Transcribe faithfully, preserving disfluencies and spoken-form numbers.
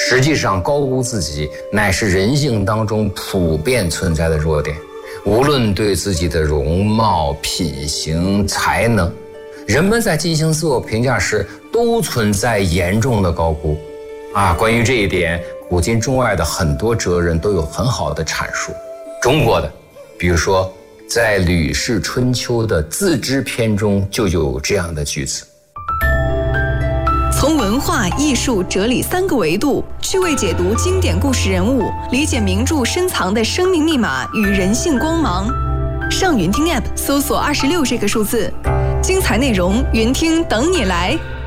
实际上，高估自己乃是人性当中普遍存在的弱点。无论对自己的容貌、品行、才能，人们在进行自我评价时都存在严重的高估。啊，关于这一点，古今中外的很多哲人都有很好的阐述。中国的，比如说在《吕氏春秋》的自知篇中就有这样的句子： 从文化艺术哲理三个维度趣味解读经典故事人物，理解名著深藏的生命密码与人性光芒。上云听 App 搜索二十六这个数字，精彩内容云听等你来。